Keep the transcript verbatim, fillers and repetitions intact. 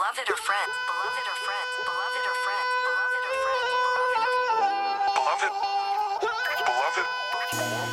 beloved or friends, beloved or friends, beloved or friends, beloved or friends, beloved or Beloved, beloved.